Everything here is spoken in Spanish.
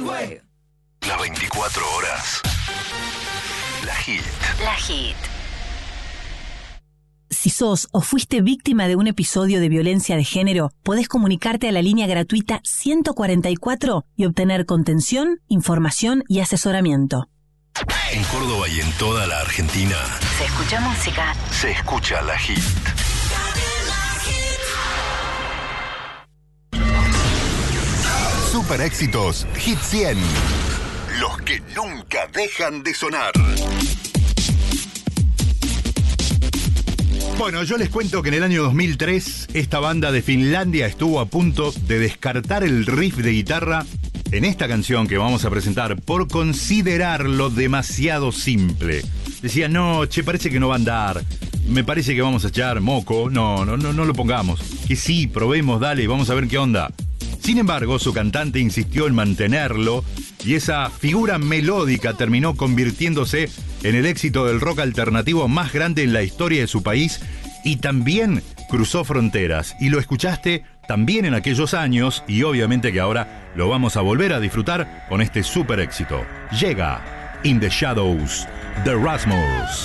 Las 24 horas. La Hit. La Hit. Si sos o fuiste víctima de un episodio de violencia de género, podés comunicarte a la línea gratuita 144 y obtener contención, información y asesoramiento. En Córdoba y en toda la Argentina. Se escucha música. Se escucha La Hit. Super éxitos Hit 100. Los que nunca dejan de sonar. Bueno, yo les cuento que en el año 2003 esta banda de Finlandia estuvo a punto de descartar el riff de guitarra en esta canción que vamos a presentar por considerarlo demasiado simple. Decían, no, parece que no va a andar. Me parece que vamos a echar moco. No lo pongamos. Que sí, probemos, dale, vamos a ver qué onda. Sin embargo, su cantante insistió en mantenerlo y esa figura melódica terminó convirtiéndose en el éxito del rock alternativo más grande en la historia de su país y también cruzó fronteras. Y lo escuchaste también en aquellos años y obviamente que ahora lo vamos a volver a disfrutar con este super éxito. Llega In the Shadows, The Rasmus.